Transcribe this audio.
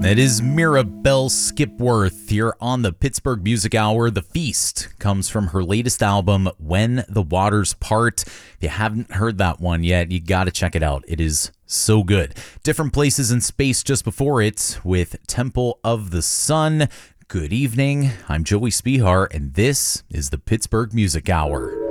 That is Mirabelle Skipworth here on the Pittsburgh Music Hour. The Feast comes from her latest album, When the Waters Part. If you haven't heard that one yet, you got to check it out. It is so good. Different Places in Space just before it with Temple of the Sun. Good evening. I'm Joey Spihar, and this is the Pittsburgh Music Hour.